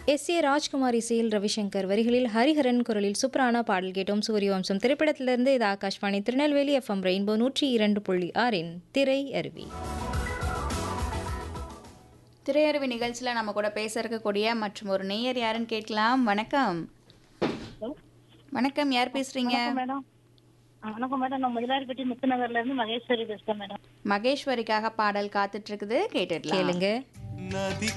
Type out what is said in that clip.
SA. Rajkumar இசையில் ரவிசங்கர் வரிகளில் ஹரிஹரன் குரலில் சூப்பரான பாடல் கேட்டோம். சூரியவம்சம் திரைப்படத்திலிருந்து. இது ஆகாஷ்வாணி திருநெல்வேலி FM ரெயின்போ 102.6 திரை அருவி. திரையரவி நிகழ்ச்சியில் நம்ம கூட பேச இருக்கக்கூடிய மற்றும் ஒரு நேயர் யாருன்னு கேட்கலாம். வணக்கம். வணக்கம், யார் பேசுறீங்க? மேடம் வணக்கம் மேடம், நான் முதலாளிப்பட்டி முத்துநகர்ல இருந்து மகேஸ்வரி பேசுறேன் மேடம். மகேஸ்வரிக்காக பாடல் காத்துட்டு இருக்குது, கேட்டுடலாம். கேளுங்க.